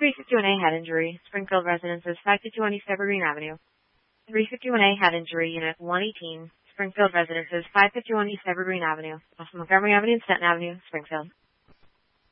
351A head injury, Springfield Residences, 551 East Evergreen Avenue. 351A head injury, Unit 118, Springfield Residences, 551 East Evergreen Avenue, off Montgomery Avenue and Stanton Avenue, Springfield.